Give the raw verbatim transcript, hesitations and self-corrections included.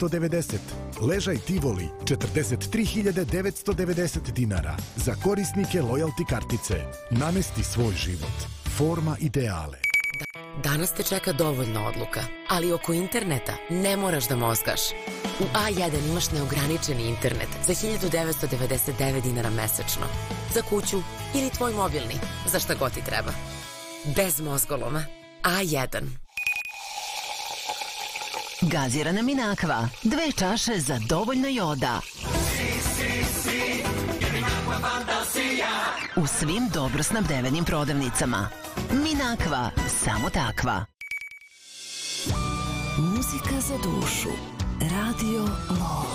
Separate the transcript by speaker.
Speaker 1: devetsto devedeset. Ležaj Tivoli četrdeset tri hiljade devetsto devedeset dinara. Za korisnike lojalti kartice. Namesti svoj život. Forma ideale.
Speaker 2: Danas te čeka dovoljno odluka, ali oko interneta ne moraš da mozgaš. U A jedan imaš neograničeni internet za hiljadu devetsto devedeset devet dinara mesečno. Za kuću ili tvoj mobilni, za šta god ti treba. Bez mozgoloma. A jedan.
Speaker 3: Gazirana Minakva. Dve čaše za dovoljno joda. U svim dobro snabdevenim prodavnicama. Minakva, samo takva.
Speaker 4: Muzika za dušu. Radio Lo.